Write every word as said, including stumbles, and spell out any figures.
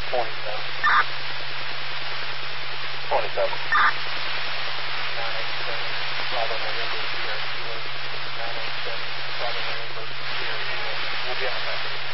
twenty-seven. twenty-seven. nine eight seven, Bravo November, Sierra Kilo. nine eight seven, Bravo November, Sierra Kilo. We'll be on that.